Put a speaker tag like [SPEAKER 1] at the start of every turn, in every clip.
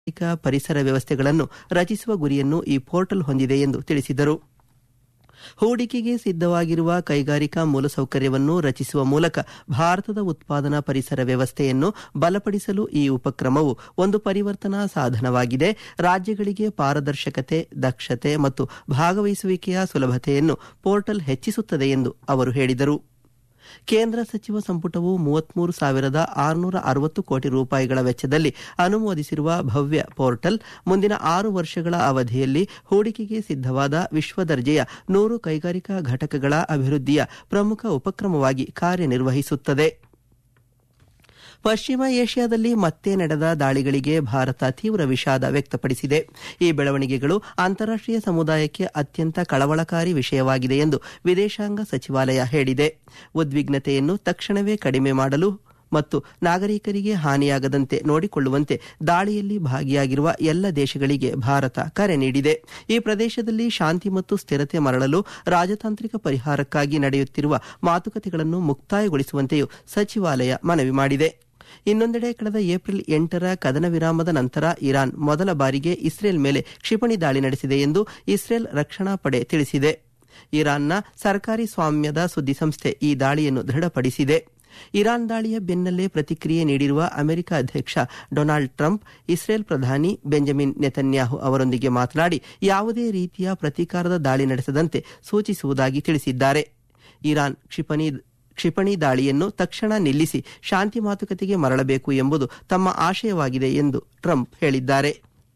[SPEAKER 1] ಪರಿಸರ ವ್ಯವಸ್ಥೆಗಳನ್ನು ರಚಿಸುವ ಗುರಿಯನ್ನು ಈ ಪೋರ್ಟಲ್ ಹೊಂದಿದೆ ಎಂದು ತಿಳಿಸಿದರು. ಹೂಡಿಕೆಗೆ ಸಿದ್ಧವಾಗಿರುವ ಕೈಗಾರಿಕಾ ಮೂಲಸೌಕರ್ಯವನ್ನು ರಚಿಸುವ ಮೂಲಕ ಭಾರತದ ಉತ್ಪಾದನಾ ಪರಿಸರ ವ್ಯವಸ್ಥೆಯನ್ನು ಬಲಪಡಿಸಲು ಈ ಉಪಕ್ರಮವು ಒಂದು ಪರಿವರ್ತನಾ ಸಾಧನವಾಗಿದೆ. ರಾಜ್ಯಗಳಿಗೆ ಪಾರದರ್ಶಕತೆ, ದಕ್ಷತೆ ಮತ್ತು ಭಾಗವಹಿಸುವಿಕೆಯ ಸುಲಭತೆಯನ್ನು ಪೋರ್ಟಲ್ ಹೆಚ್ಚಿಸುತ್ತದೆ ಎಂದು ಅವರು ಹೇಳಿದರು. ಕೇಂದ್ರ ಸಚಿವ ಸಂಪುಟವು 33,660 ಕೋಟಿ ರೂಪಾಯಿಗಳ ವೆಚ್ಚದಲ್ಲಿ ಅನುಮೋದಿಸಿರುವ ಭವ್ಯ ಪೋರ್ಟಲ್ ಮುಂದಿನ 6 ವರ್ಷಗಳ ಅವಧಿಯಲ್ಲಿ ಹೂಡಿಕೆಗೆ ಸಿದ್ಧವಾದ ವಿಶ್ವದರ್ಜೆಯ 100 ಕೈಗಾರಿಕಾ ಘಟಕಗಳ ಅಭಿವೃದ್ಧಿಯ ಪ್ರಮುಖ ಉಪಕ್ರಮವಾಗಿ ಕಾರ್ಯನಿರ್ವಹಿಸುತ್ತದೆ. ಪಶ್ಚಿಮ ಏಷ್ಯಾದಲ್ಲಿ ಮತ್ತೆ ನಡೆದ ದಾಳಿಗಳಿಗೆ ಭಾರತ ತೀವ್ರ ವಿಷಾದ ವ್ಯಕ್ತಪಡಿಸಿದೆ. ಈ ಬೆಳವಣಿಗೆಗಳು ಅಂತಾರಾಷ್ಟೀಯ ಸಮುದಾಯಕ್ಕೆ ಅತ್ಯಂತ ಕಳವಳಕಾರಿ ವಿಷಯವಾಗಿದೆ ಎಂದು ವಿದೇಶಾಂಗ ಸಚಿವಾಲಯ ಹೇಳಿದೆ. ಉದ್ವಿಗ್ನತೆಯನ್ನು ತಕ್ಷಣವೇ ಕಡಿಮೆ ಮಾಡಲು ಮತ್ತು ನಾಗರಿಕರಿಗೆ ಹಾನಿಯಾಗದಂತೆ ನೋಡಿಕೊಳ್ಳುವಂತೆ ದಾಳಿಯಲ್ಲಿ ಭಾಗಿಯಾಗಿರುವ ಎಲ್ಲ ದೇಶಗಳಿಗೆ ಭಾರತ ಕರೆ ನೀಡಿದೆ. ಈ ಪ್ರದೇಶದಲ್ಲಿ ಶಾಂತಿ ಮತ್ತು ಸ್ಥಿರತೆ ಮರಳಲು ರಾಜತಾಂತ್ರಿಕ ಪರಿಹಾರಕ್ಕಾಗಿ ನಡೆಯುತ್ತಿರುವ ಮಾತುಕತೆಗಳನ್ನು ಮುಕ್ತಾಯಗೊಳಿಸುವಂತೆಯೂ ಸಚಿವಾಲಯ ಮನವಿ ಮಾಡಿದೆ. ಇನ್ನೊಂದೆಡೆ ಕಳೆದ ಏಪ್ರಿಲ್ 8ರ ಕದನ ವಿರಾಮದ ನಂತರ ಇರಾನ್ ಮೊದಲ ಬಾರಿಗೆ ಇಸ್ರೇಲ್ ಮೇಲೆ ಕ್ಷಿಪಣಿ ದಾಳಿ ನಡೆಸಿದೆ ಎಂದು ಇಸ್ರೇಲ್ ರಕ್ಷಣಾ ಪಡೆ ತಿಳಿಸಿದೆ. ಇರಾನ್ನ ಸರ್ಕಾರಿ ಸ್ವಾಮ್ಯದ ಸುದ್ದಿಸಂಸ್ಥೆ ಈ ದಾಳಿಯನ್ನು ದೃಢಪಡಿಸಿದೆ. ಇರಾನ್ ದಾಳಿಯ ಬೆನ್ನಲ್ಲೇ ಪ್ರತಿಕ್ರಿಯೆ ನೀಡಿರುವ ಅಮೆರಿಕ ಅಧ್ಯಕ್ಷ ಡೊನಾಲ್ಡ್ ಟ್ರಂಪ್ ಇಸ್ರೇಲ್ ಪ್ರಧಾನಿ ಬೆಂಜಮಿನ್ ನೆತನ್ಯಾಹು ಅವರೊಂದಿಗೆ ಮಾತನಾಡಿ ಯಾವುದೇ ರೀತಿಯ ಪ್ರತೀಕಾರದ ದಾಳಿ ನಡೆಸದಂತೆ ಸೂಚಿಸುವುದಾಗಿ ತಿಳಿಸಿದ್ದಾರೆ. ಇರಾನ್ ಕ್ಷಿಪಣಿ ದಾಳಿಯನ್ನು ತಕ್ಷಣ ನಿಲ್ಲಿಸಿ ಶಾಂತಿ ಮಾತುಕತೆಗೆ ಮರಳಬೇಕು ಎಂಬುದು ತಮ್ಮ ಆಶಯವಾಗಿದೆ ಎಂದು ಟ್ರಂಪ್ ಹೇಳಿದ್ದಾರೆ.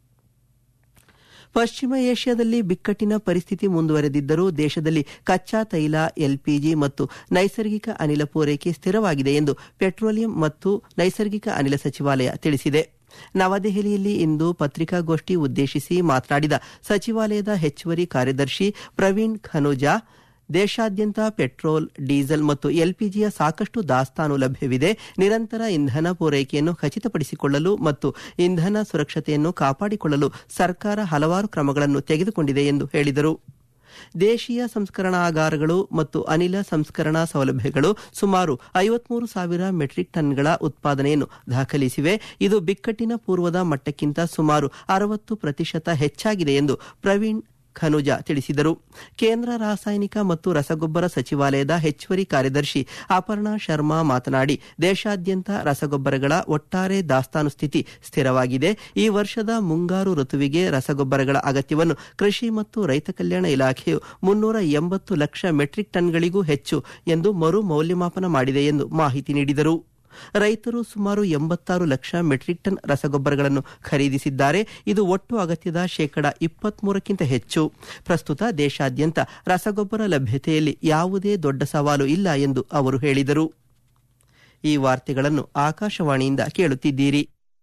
[SPEAKER 1] ಪಶ್ಚಿಮ ಏಷ್ಯಾದಲ್ಲಿ ಬಿಕ್ಕಟ್ಟಿನ ಪರಿಸ್ಥಿತಿ ಮುಂದುವರೆದಿದ್ದರೂ ದೇಶದಲ್ಲಿ ಕಚ್ಚಾ ತೈಲ, ಎಲ್ಪಿಜಿ ಮತ್ತು ನೈಸರ್ಗಿಕ ಅನಿಲ ಪೂರೈಕೆ ಸ್ಥಿರವಾಗಿದೆ ಎಂದು ಪೆಟ್ರೋಲಿಯಂ ಮತ್ತು ನೈಸರ್ಗಿಕ ಅನಿಲ ಸಚಿವಾಲಯ ತಿಳಿಸಿದೆ. ನವದೆಹಲಿಯಲ್ಲಿ ಇಂದು ಪತ್ರಿಕಾಗೋಷ್ಠಿ ಉದ್ದೇಶಿಸಿ ಮಾತನಾಡಿದ ಸಚಿವಾಲಯದ ಹೆಚ್ಚುವರಿ ಕಾರ್ಯದರ್ಶಿ ಪ್ರವೀಣ್ ಖನುಜಾ, ದೇಶಾದ್ಯಂತ ಪೆಟ್ರೋಲ್, ಡೀಸೆಲ್ ಮತ್ತು ಎಲ್ಪಿಜಿಯ ಸಾಕಷ್ಟು ದಾಸ್ತಾನು ಲಭ್ಯವಿದೆ. ನಿರಂತರ ಇಂಧನ ಪೂರೈಕೆಯನ್ನು ಖಚಿತಪಡಿಸಿಕೊಳ್ಳಲು ಮತ್ತು ಇಂಧನ ಸುರಕ್ಷತೆಯನ್ನು ಕಾಪಾಡಿಕೊಳ್ಳಲು ಸರ್ಕಾರ ಹಲವಾರು ಕ್ರಮಗಳನ್ನು ತೆಗೆದುಕೊಂಡಿದೆ ಎಂದು ಹೇಳಿದರು. ದೇಶೀಯ ಸಂಸ್ಕರಣಾಗಾರಗಳು ಮತ್ತು ಅನಿಲ ಸಂಸ್ಕರಣಾ ಸೌಲಭ್ಯಗಳು ಸುಮಾರು 53,000 ಮೆಟ್ರಿಕ್ ಟನ್ಗಳ ಉತ್ಪಾದನೆಯನ್ನು ದಾಖಲಿಸಿವೆ. ಇದು ಬಿಕ್ಕಟ್ಟಿನ ಪೂರ್ವದ ಮಟ್ಟಕ್ಕಿಂತ ಸುಮಾರು 60% ಹೆಚ್ಚಾಗಿದೆ ಎಂದು ಪ್ರವೀಣ್ ಖನುಜಾ ತಿಳಿಸಿದರು. ಕೇಂದ್ರ ರಾಸಾಯನಿಕ ಮತ್ತು ರಸಗೊಬ್ಬರ ಸಚಿವಾಲಯದ ಹೆಚ್ಚುವರಿ ಕಾರ್ಯದರ್ಶಿ ಅಪರ್ಣಾ ಶರ್ಮಾ ಮಾತನಾಡಿ, ದೇಶಾದ್ಯಂತ ರಸಗೊಬ್ಬರಗಳ ಒಟ್ಟಾರೆ ದಾಸ್ತಾನು ಸ್ಥಿತಿ ಸ್ಥಿರವಾಗಿದೆ. ಈ ವರ್ಷದ ಮುಂಗಾರು ಋತುವಿಗೆ ರಸಗೊಬ್ಬರಗಳ ಅಗತ್ಯವನ್ನು ಕೃಷಿ ಮತ್ತು ರೈತ ಕಲ್ಯಾಣ ಇಲಾಖೆಯು 380 ಲಕ್ಷ ಮೆಟ್ರಿಕ್ ಟನ್ಗಳಿಗೂ ಹೆಚ್ಚು ಎಂದು ಮರು ಮೌಲ್ಯಮಾಪನ ಮಾಡಿದೆ ಎಂದು ಮಾಹಿತಿ ನೀಡಿದರು. ರೈತರು ಸುಮಾರು 86 ಲಕ್ಷ ಮೆಟ್ರಿಕ್ ಟನ್ ರಸಗೊಬ್ಬರಗಳನ್ನು ಖರೀದಿಸಿದ್ದಾರೆ. ಇದು ಒಟ್ಟು ಅಗತ್ಯದ 23% ಹೆಚ್ಚು. ಪ್ರಸ್ತುತ ದೇಶಾದ್ಯಂತ ರಸಗೊಬ್ಬರ ಲಭ್ಯತೆಯಲ್ಲಿ ಯಾವುದೇ ದೊಡ್ಡ ಸವಾಲು ಇಲ್ಲ ಎಂದು ಅವರು ಹೇಳಿದರು. ಈ ವಾರ್ತೆಗಳನ್ನು ಆಕಾಶವಾಣಿಯಿಂದ ಕೇಳುತ್ತಿದ್ದೀರಿ.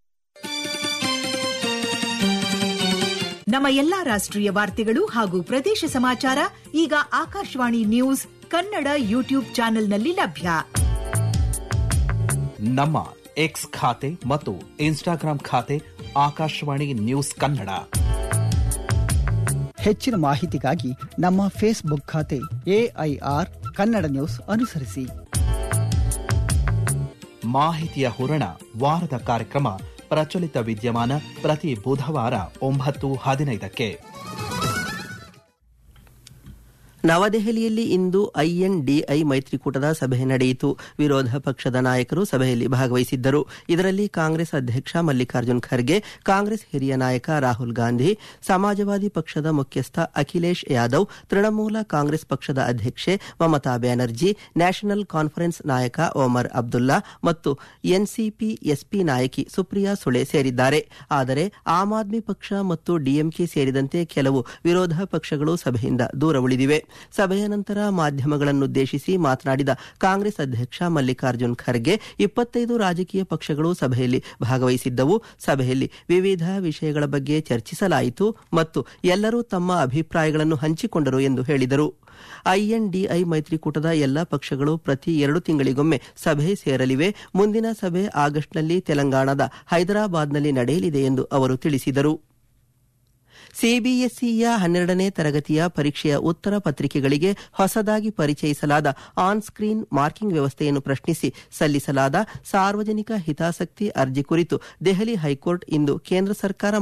[SPEAKER 2] ನಮ್ಮ ಎಲ್ಲಾ ರಾಷ್ಟ್ರೀಯ ವಾರ್ತೆಗಳು ಹಾಗೂ ಪ್ರದೇಶ ಸಮಾಚಾರ ಈಗ ಆಕಾಶವಾಣಿ ನ್ಯೂಸ್ ಕನ್ನಡ ಯೂಟ್ಯೂಬ್ ಚಾನೆಲ್ನಲ್ಲಿ ಲಭ್ಯ.
[SPEAKER 3] ನಮ್ಮ ಎಕ್ಸ್ ಖಾತೆ ಮತ್ತು ಇನ್ಸ್ಟಾಗ್ರಾಂ ಖಾತೆ ಆಕಾಶವಾಣಿ ನ್ಯೂಸ್ ಕನ್ನಡ.
[SPEAKER 4] ಹೆಚ್ಚಿನ ಮಾಹಿತಿಗಾಗಿ ನಮ್ಮ ಫೇಸ್ಬುಕ್ ಖಾತೆ AIR ಕನ್ನಡ ನ್ಯೂಸ್ ಅನುಸರಿಸಿ.
[SPEAKER 3] ಮಾಹಿತಿಯ ಹೂರಣ ವಾರದ ಕಾರ್ಯಕ್ರಮ ಪ್ರಚಲಿತ ವಿದ್ಯಮಾನ ಪ್ರತಿ ಬುಧವಾರ 9:15ಕ್ಕೆ.
[SPEAKER 1] ನವದೆಹಲಿಯಲ್ಲಿ ಇಂದು INDI ಮೈತ್ರಿಕೂಟದ ಸಭೆ ನಡೆಯಿತು. ವಿರೋಧ ಪಕ್ಷದ ನಾಯಕರು ಸಭೆಯಲ್ಲಿ ಭಾಗವಹಿಸಿದ್ದರು. ಇದರಲ್ಲಿ ಕಾಂಗ್ರೆಸ್ ಅಧ್ಯಕ್ಷ ಮಲ್ಲಿಕಾರ್ಜುನ್ ಖರ್ಗೆ, ಕಾಂಗ್ರೆಸ್ ಹಿರಿಯ ನಾಯಕ ರಾಹುಲ್ ಗಾಂಧಿ, ಸಮಾಜವಾದಿ ಪಕ್ಷದ ಮುಖ್ಯಸ್ಥ ಅಖಿಲೇಶ್ ಯಾದವ್, ತೃಣಮೂಲ ಕಾಂಗ್ರೆಸ್ ಪಕ್ಷದ ಅಧ್ಯಕ್ಷೆ ಮಮತಾ ಬ್ಯಾನರ್ಜಿ, ನ್ಯಾಷನಲ್ ಕಾನ್ಫರೆನ್ಸ್ ನಾಯಕ ಒಮರ್ ಅಬ್ದುಲ್ಲಾ ಮತ್ತು NCP-SP ನಾಯಕಿ ಸುಪ್ರಿಯಾ ಸುಳೆ ಸೇರಿದ್ದಾರೆ. ಆದರೆ ಆಮ್ ಆದ್ಮಿ ಪಕ್ಷ ಮತ್ತು DMK ಸೇರಿದಂತೆ ಕೆಲವು ವಿರೋಧ ಪಕ್ಷಗಳು ಸಭೆಯಿಂದ ದೂರ ಉಳಿದಿವೆ. ಸಭೆಯ ನಂತರ ಮಾಧ್ಯಮಗಳನ್ನುದ್ದೇಶಿಸಿ ಮಾತನಾಡಿದ ಕಾಂಗ್ರೆಸ್ ಅಧ್ಯಕ್ಷ ಮಲ್ಲಿಕಾರ್ಜುನ್ ಖರ್ಗೆ, 25 ರಾಜಕೀಯ ಪಕ್ಷಗಳು ಸಭೆಯಲ್ಲಿ ಭಾಗವಹಿಸಿದ್ದವು. ಸಭೆಯಲ್ಲಿ ವಿವಿಧ ವಿಷಯಗಳ ಬಗ್ಗೆ ಚರ್ಚಿಸಲಾಯಿತು ಮತ್ತು ಎಲ್ಲರೂ ತಮ್ಮ ಅಭಿಪ್ರಾಯಗಳನ್ನು ಹಂಚಿಕೊಂಡರು ಎಂದು ಹೇಳಿದರು. INDI ಮೈತ್ರಿಕೂಟದ ಎಲ್ಲಾ ಪಕ್ಷಗಳು ಪ್ರತಿ 2 ತಿಂಗಳಿಗೊಮ್ಮೆ ಸಭೆ ಸೇರಲಿವೆ. ಮುಂದಿನ ಸಭೆ ಆಗಸ್ಟ್ನಲ್ಲಿ ತೆಲಂಗಾಣದ ಹೈದರಾಬಾದ್ನಲ್ಲಿ ನಡೆಯಲಿದೆ ಎಂದು ಅವರು ತಿಳಿಸಿದರು. ಸಿಬಿಎಸ್ಇಯ 12ನೇ ತರಗತಿಯ ಪರೀಕ್ಷೆಯ ಉತ್ತರ ಪತ್ರಿಕೆಗಳಿಗೆ ಹೊಸದಾಗಿ ಪರಿಚಯಿಸಲಾದ ಆನ್ ಸ್ಕ್ರೀನ್ ಮಾರ್ಕಿಂಗ್ ವ್ಯವಸ್ಥೆಯನ್ನು ಪ್ರಶ್ನಿಸಿ ಸಲ್ಲಿಸಲಾದ ಸಾರ್ವಜನಿಕ ಹಿತಾಸಕ್ತಿ ಅರ್ಜಿ ಕುರಿತು ದೆಹಲಿ ಹೈಕೋರ್ಟ್ ಇಂದು ಕೇಂದ್ರ ಸರ್ಕಾರ